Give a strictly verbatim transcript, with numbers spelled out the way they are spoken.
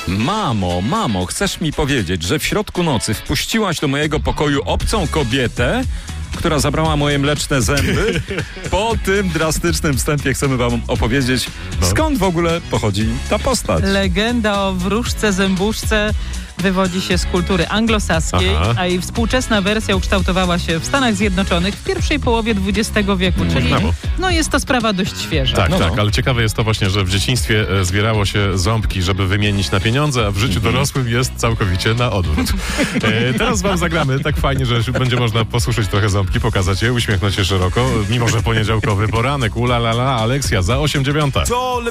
Mamo, mamo, chcesz mi powiedzieć, że w środku nocy wpuściłaś do mojego pokoju obcą kobietę, która zabrała moje mleczne zęby? Po tym drastycznym wstępie chcemy wam opowiedzieć, No. skąd w ogóle pochodzi ta postać. Legenda o wróżce zębuszce wywodzi się z kultury anglosaskiej, Aha. a jej współczesna wersja ukształtowała się w Stanach Zjednoczonych w pierwszej połowie dwudziestego wieku, czyli brawo. no jest to sprawa dość świeża. Tak, No, tak, no. ale ciekawe jest to właśnie, że w dzieciństwie e, zbierało się ząbki, żeby wymienić na pieniądze, a w życiu dorosłym jest całkowicie na odwrót. E, teraz wam zagramy tak fajnie, że będzie można posłuchać trochę ząbki, pokazać je, uśmiechnąć się szeroko, mimo że poniedziałkowy poranek, ula la la, Aleksja za osiem dziewiąta.